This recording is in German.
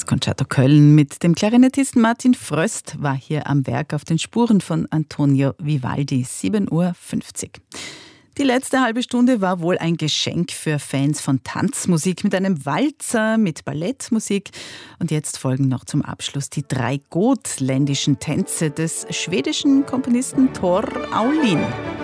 Das Concerto Köln mit dem Klarinettisten Martin Fröst war hier am Werk auf den Spuren von Antonio Vivaldi, 7:50 Uhr. Die letzte halbe Stunde war wohl ein Geschenk für Fans von Tanzmusik mit einem Walzer, mit Ballettmusik. Und jetzt folgen noch zum Abschluss die 3 gotländischen Tänze des schwedischen Komponisten Tor Aulin.